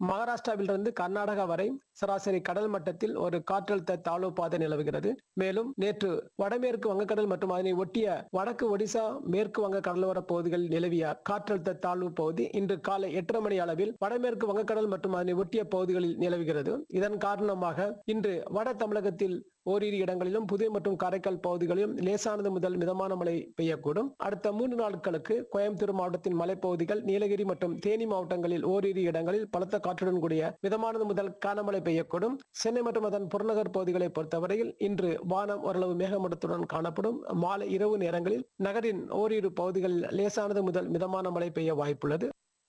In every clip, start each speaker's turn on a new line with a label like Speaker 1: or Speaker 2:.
Speaker 1: மகாராஷ்டிராவிலிருந்து கர்நாடகா வரை சராசரி கடல் மட்டத்தில் ஒரு காற்றழுத்த தாழ்வு பாதை நிலவுகிறது. மேலும் நேற்று வடமேற்கு வங்கக்கடல் மற்றும் அதனை ஒட்டிய வடக்கு ஒடிசா, மேற்கு வங்க கடலோர பகுதிகளில் நிலவிய காற்றழுத்த தாழ்வு பகுதி இன்று காலை 8:30 மணி அளவில் வடமேற்கு வங்கக்கடல் மற்றும் அதனை ஒட்டிய பகுதிகளில் நிலவுகிறது. இதன் காரணமாக இன்று வட தமிழகத்தில் ஓரிரு இடங்களிலும், புதுவை மற்றும் காரைக்கால் பகுதிகளிலும் லேசானது முதல் மிதமான மழை பெய்யக்கூடும். அடுத்த 3 நாட்களுக்கு கோயம்புத்தூர் மாவட்டத்தின் மலைப்பகுதிகள், நீலகிரி மற்றும் தேனி மாவட்டங்களில் ஓரிரு இடங்களில் பலத்த காற்றுடன் கூடிய மிதமானது முதல் கனமழை பெய்யக்கூடும். சென்னை மற்றும் அதன் புறநகர் பகுதிகளை பொறுத்தவரையில் இன்று வானம் ஓரளவு மேகமூட்டத்துடன் காணப்படும். மாலை இரவு நேரங்களில் நகரின் ஓரிரு பகுதிகளில் லேசானது முதல் மிதமான மழை பெய்ய வாய்ப்புள்ளது.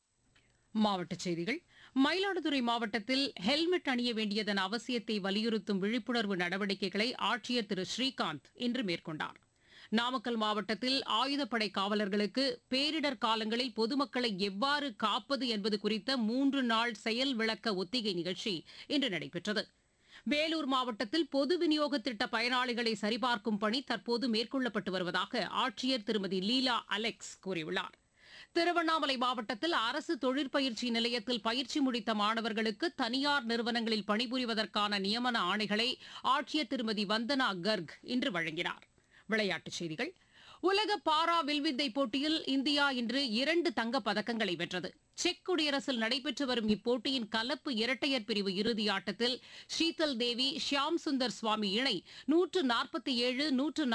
Speaker 2: மாவட்டச் செய்திகள். மயிலாடுதுறை மாவட்டத்தில் ஹெல்மெட் அணிய வேண்டியதன் அவசியத்தை வலியுறுத்தும் விழிப்புணர்வு நடவடிக்கைகளை ஆட்சியர் திரு ஸ்ரீகாந்த் இன்று மேற்கொண்டார். நாமக்கல் மாவட்டத்தில் ஆயுதப்படை காவலர்களுக்கு பேரிடர் காலங்களில் பொதுமக்களை எவ்வாறு காப்பது என்பது குறித்த 3 நாள் செயல் விளக்க ஒத்திகை நிகழ்ச்சி இன்று நடைபெற்றது. வேலூர் மாவட்டத்தில் பொது விநியோக திட்ட பயனாளிகளை சரிபார்க்கும் பணி தற்போது மேற்கொள்ளப்பட்டு வருவதாக ஆட்சியர் திருமதி லீலா அலெக்ஸ் கூறியுள்ளார். திருவண்ணாமலை மாவட்டத்தில் அரசு தொழிற்பயிற்சி நிலையத்தில் பயிற்சி முடித்த மாணவர்களுக்கு தனியார் நிறுவனங்களில் பணிபுரிவதற்கான நியமன ஆணைகளை ஆட்சியர் திருமதி வந்தனா கர்க் இன்று வழங்கினார். விளையாட்டுச் செய்திகள். உலக பாரா வில்வித்தை போட்டியில் இந்தியா இன்று 2 தங்கப் பதக்கங்களை வென்றது. செக் குடியரசில் நடைபெற்று வரும் இப்போட்டியின் கலப்பு இரட்டையர் பிரிவு இறுதி ஆட்டத்தில் ஷீதல் தேவி, ஷியாம் சுந்தர் சுவாமி இணை 147,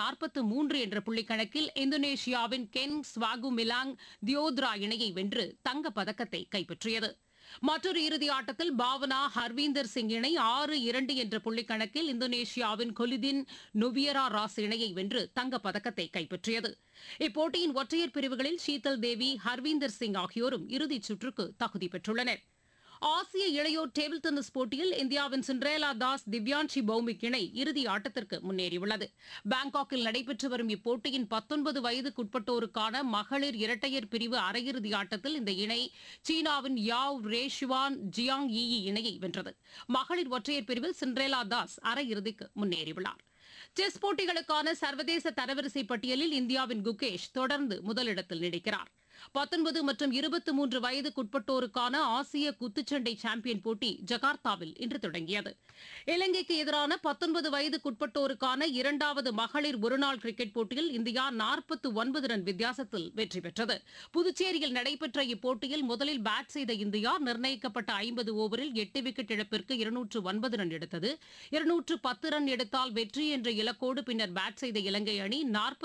Speaker 2: 143 என்ற புள்ளிக்கணக்கில் இந்தோனேஷியாவின் கென் ஸ்வாகுமிலாங் தியோத்ரா இணையை வென்று தங்கப் பதக்கத்தை கைப்பற்றியது. மற்றொரு இறுதி ஆட்டத்தில் பாவனா ஹர்வீந்தர் சிங் இணை 6-2 என்ற புள்ளிக்கணக்கில் இந்தோனேஷியாவின் கொலிதின் நொவியரா ராஸ் இணையை வென்று தங்கப் பதக்கத்தை கைப்பற்றியது. இப்போட்டியின் ஒற்றையர் பிரிவுகளில் ஷீதல் தேவி, ஹர்வீந்தர் சிங் ஆகியோரும் இறுதிச் சுற்றுக்கு தகுதி பெற்றுள்ளனர். ஆசிய இளையோர் டேபிள் டென்னிஸ் போட்டியில் இந்தியாவின் சிண்ட்ரேலா தாஸ், திவ்யான்ஷி பௌமிக் இணை இறுதி ஆட்டத்திற்கு முன்னேறியுள்ளது. பாங்காக்கில் நடைபெற்று வரும் இப்போட்டியின் 19 வயதுக்குட்பட்டோருக்கான மகளிர் இரட்டையர் பிரிவு அரையிறுதி ஆட்டத்தில் இந்த இணை சீனாவின் யாவ் ரேஷுவான் ஜியாங் யி இணையை வென்றது. மகளிர் ஒற்றையர் பிரிவில் சிண்ட்ரேலா தாஸ் அரையிறுதிக்கு முன்னேறியுள்ளார். செஸ் போட்டிகளுக்கான சர்வதேச தரவரிசை பட்டியலில் இந்தியாவின் குகேஷ் தொடர்ந்து முதலிடத்தில் நீடிக்கிறார். 19 மற்றும் 23 வயதுக்குட்பட்டோருக்கான ஆசிய குத்துச்சண்டை சாம்பியன் போட்டி ஜகார்த்தாவில் இன்று தொடங்கியது. இலங்கைக்கு எதிரான 19 வயதுக்குட்பட்டோருக்கான 2வது மகளிர் ஒருநாள் கிரிக்கெட் போட்டியில் இந்தியா 49 ரன் வித்தியாசத்தில் வெற்றி பெற்றது. புதுச்சேரியில் நடைபெற்ற இப்போட்டியில் முதலில் பேட் செய்த இந்தியா நிர்ணயிக்கப்பட்ட 50 ஓவரில் 8 விக்கெட் இழப்பிற்கு 209 ரன் எடுத்தது. 210 ரன் எடுத்தால் வெற்றி என்ற இலக்கோடு பின்னர் பேட் செய்த இலங்கை அணி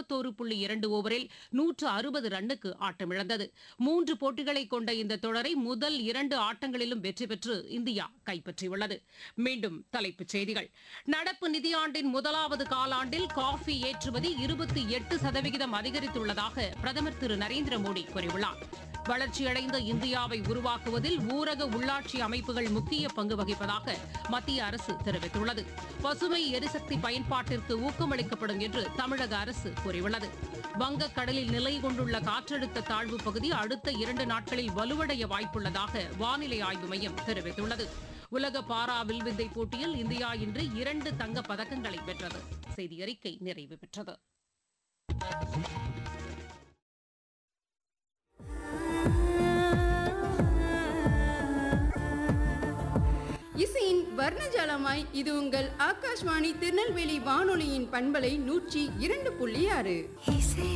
Speaker 2: 41.2 ஓவரில் 160 ரன்னுக்கு ஆட்டமிழந்தது. 3 போட்டிகளை கொண்ட இந்த தொடரை முதல் 2 ஆட்டங்களிலும் வெற்றி பெற்று இந்தியா கைப்பற்றியுள்ளது. மீண்டும் தலைப்புச் செய்திகள். நடப்பு நிதியாண்டின் முதலாவது காலாண்டில் காஃபி ஏற்றுமதி 28% அதிகரித்துள்ளதாக பிரதமர் திரு நரேந்திர மோடி கூறியுள்ளார். வளர்ச்சியடைந்த இந்தியாவை உருவாக்குவதில் ஊரக உள்ளாட்சி அமைப்புகள் முக்கிய பங்கு வகிப்பதாக மத்திய அரசு தெரிவித்துள்ளது. பசுமை எரிசக்தி பயன்பாட்டிற்கு ஊக்கமளிக்கப்படும் என்று தமிழக அரசு கூறியுள்ளது. வங்கக்கடலில் நிலை கொண்டுள்ள காற்றழுத்த தாழ்வு பகுதி அடுத்த 2 நாட்களில் வலுவடைய வாய்ப்புள்ளதாக வானிலை ஆய்வு மையம் தெரிவித்துள்ளது. உலக பாரா வில்வித்தை போட்டியில் இந்தியா இன்று 2 தங்கப் பதக்கங்களை வென்றது. செய்தி அறிக்கை நிறைவு பெற்றது.
Speaker 3: இசையின் வர்ணஜாலமாய் இது உங்கள் ஆகாஷ்வாணி திருநெல்வேலி வானொலியின் பண்பலை 102.6.